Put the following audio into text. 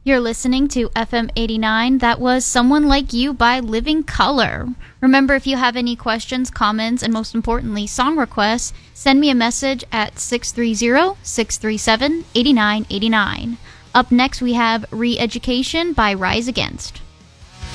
You're listening to FM 89. That was Someone Like You by Living Color. Remember, if you have any questions, comments, and most importantly, song requests, send me a message at 630-637-8989. Up next, we have Re-Education by Rise Against.